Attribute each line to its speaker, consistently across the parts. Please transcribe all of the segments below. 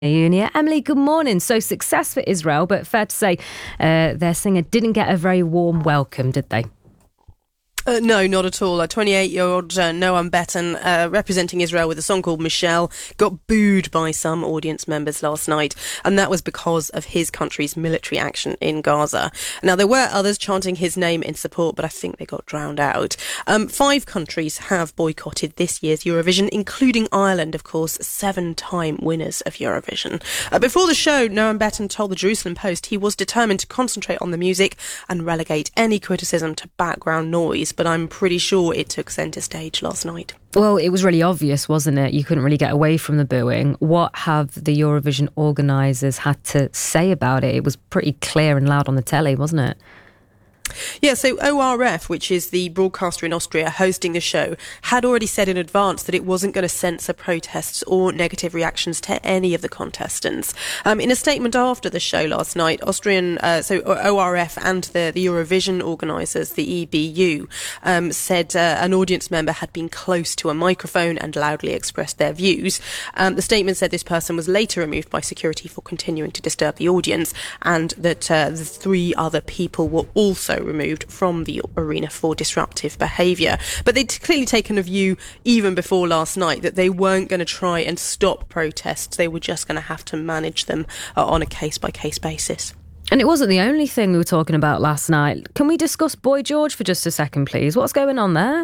Speaker 1: Unia. Emily, good morning. So success for Israel, but fair to say their singer didn't get a very warm welcome, did they?
Speaker 2: No, not at all. A 28-year-old Noam Beton, representing Israel with a song called Michelle, got booed by some audience members last night, and that was because of his country's military action in Gaza. Now, there were others chanting his name in support, but I think they got drowned out. 5 countries have boycotted this year's Eurovision, including Ireland, of course, 7-time winners of Eurovision. Before the show, Noam Beton told the Jerusalem Post he was determined to concentrate on the music and relegate any criticism to background noise. But I'm pretty sure it took centre stage last night.
Speaker 1: Well, it was really obvious, wasn't it? You couldn't really get away from the booing. What have the Eurovision organisers had to say about it? It was pretty clear and loud on the telly, wasn't it?
Speaker 2: Yeah, so ORF, which is the broadcaster in Austria hosting the show, had already said in advance that it wasn't going to censor protests or negative reactions to any of the contestants. In a statement after the show last night, ORF and the Eurovision organisers, the EBU, said an audience member had been close to a microphone and loudly expressed their views. The statement said this person was later removed by security for continuing to disturb the audience, and that the 3 other people were also removed from the arena for disruptive behaviour. But they'd clearly taken a view even before last night that they weren't going to try and stop protests. They were just going to have to manage them on a case-by-case basis.
Speaker 1: And it wasn't the only thing we were talking about last night. Can we discuss Boy George for just a second, please? What's going on there?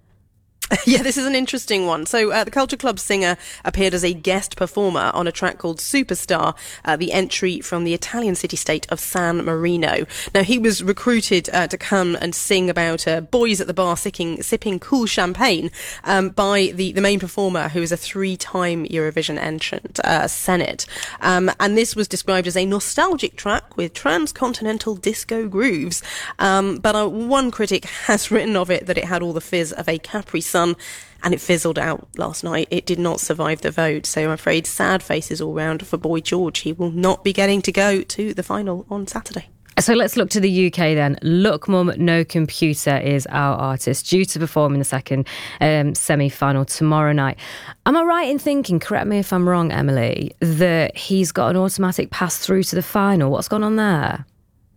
Speaker 2: Yeah, this is an interesting one. So the Culture Club singer appeared as a guest performer on a track called Superstar, the entry from the Italian city-state of San Marino. Now, he was recruited to come and sing about boys at the bar sipping cool champagne by the main performer, who is a 3-time Eurovision entrant, Senate. And this was described as a nostalgic track with transcontinental disco grooves. But one critic has written of it that it had all the fizz of a Capri Sun, and it fizzled out last night. It did not survive the vote, so I'm afraid sad faces all round for Boy George. He will not be getting to go to the final on Saturday.
Speaker 1: So let's look to the UK then. Look Mum No Computer is our artist, due to perform in the second semi-final tomorrow night. Am I right in thinking, correct me if I'm wrong, Emily, that he's got an automatic pass through to the final? What's gone on there?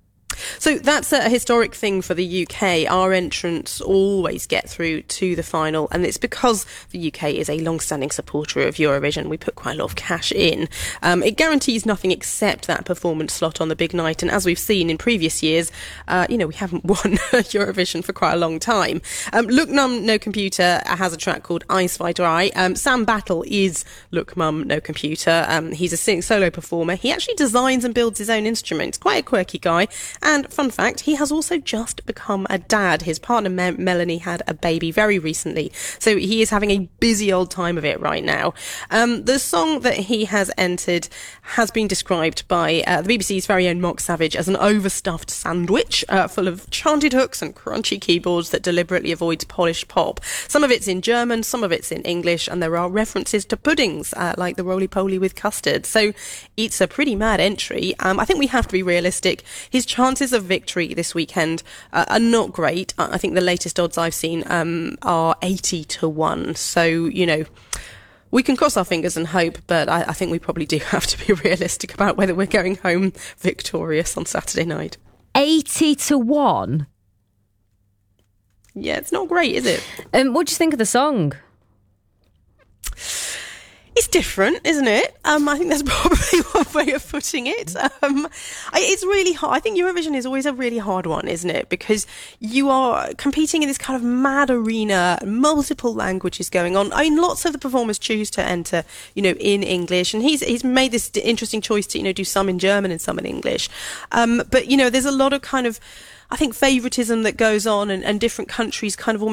Speaker 2: So that's a historic thing for the UK. Our entrants always get through to the final, and it's because the UK is a long-standing supporter of Eurovision. We put quite a lot of cash in. It guarantees nothing except that performance slot on the big night, and as we've seen in previous years, we haven't won Eurovision for quite a long time. Look Mum No Computer has a track called Eyes Fight Eye. Sam Battle is Look Mum No Computer. He's a solo performer. He actually designs and builds his own instruments. Quite a quirky guy. And fun fact, he has also just become a dad. His partner Melanie had a baby very recently, so he is having a busy old time of it right now. The song that he has entered has been described by the BBC's very own Mark Savage as an overstuffed sandwich full of chanted hooks and crunchy keyboards that deliberately avoids polished pop. Some of it's in German, some of it's in English, and there are references to puddings like the roly-poly with custard. So it's a pretty mad entry. I think we have to be realistic. His chances of victory this weekend are not great. I think the latest odds I've seen are 80-1. So, we can cross our fingers and hope, but I think we probably do have to be realistic about whether we're going home victorious on Saturday night.
Speaker 1: 80-1?
Speaker 2: Yeah, it's not great, is it?
Speaker 1: What do you think of the song?
Speaker 2: It's different, isn't it? I think that's probably one way of putting it. It's really hard. I think Eurovision is always a really hard one, isn't it? Because you are competing in this kind of mad arena, multiple languages going on. I mean, lots of the performers choose to enter, in English, and he's made this interesting choice to, do some in German and some in English. But there's a lot of kind of, I think, favouritism that goes on, and different countries kind of almost